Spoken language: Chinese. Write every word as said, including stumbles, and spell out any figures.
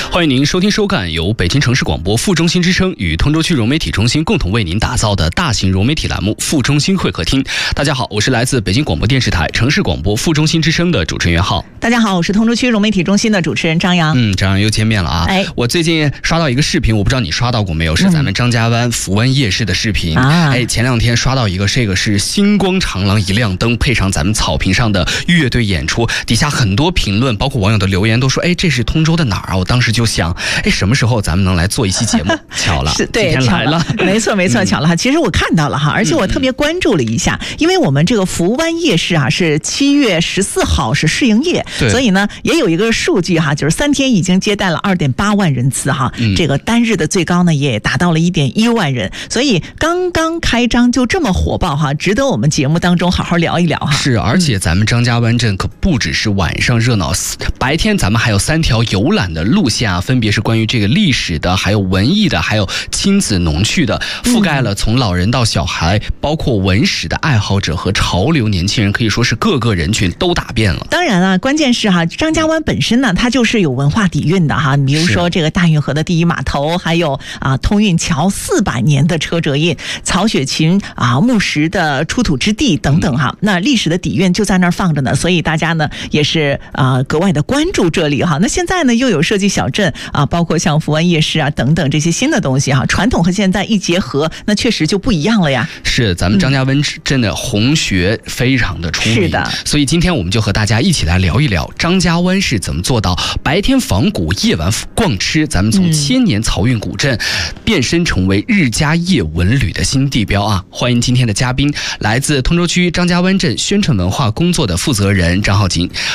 欢迎您收听收看由北京城市广播副中心之声与通州区融媒体中心共同为您打造的大型融媒体栏目副中心会客厅。大家好，我是来自北京广播电视台城市广播副中心之声的主持人袁浩。 大家好，我是通州区融媒体中心的主持人张扬。 嗯，张扬又见面了啊！哎，我最近刷到一个视频，我不知道你刷到过没有，是咱们张家湾福湾夜市的视频。嗯、哎，前两天刷到一个，这个是星光长廊一亮灯，配上咱们草坪上的乐队演出，底下很多评论，包括网友的留言都说，哎，这是通州的哪儿啊？我当时就想，哎，什么时候咱们能来做一期节目？巧了， 是对， 今天来了， 没错没错，巧了哈。其实我看到了哈，而且我特别关注了一下，嗯、因为我们这个福湾夜市啊是七月十四号是试营业，所以呢也有一个数据哈，就是三天已经接待了二点八万人次哈，嗯、这个单日的最高呢也达到了一点一万人，所以刚刚开张就这么火爆哈，值得我们节目当中好好聊一聊哈。 是，而且咱们张家湾镇可不只是晚上热闹，白天咱们还有三条游览的路线啊，分别是关于这个历史的，还有文艺的，还有亲子农趣的，覆盖了从老人到小孩，包括文史的爱好者和潮流年轻人，可以说是各个人群都打遍了。 当然啊，关键是哈，张家湾本身呢，它就是有文化底蕴的哈。比如说这个大运河的第一码头，还有啊通运桥四百年的车辙印，曹雪芹啊墓石的出土之地等等哈。那历史的底蕴就在那儿放着呢，所以大家呢也是啊格外的关注这里哈。那现在呢又有设计小镇啊，包括像福湾夜市啊等等这些新的东西哈，传统和现在一结合，那确实就不一样了呀。 是，咱们张家湾镇的红学非常的出名，是的。所以今天我们就和大家一起来聊一聊张家湾是怎么做到白天访古，夜晚逛吃。咱们从千年漕运古镇变身成为日家夜文旅的新地标啊！欢迎今天的嘉宾，来自通州区张家湾镇宣传文化工作的负责人张浩景。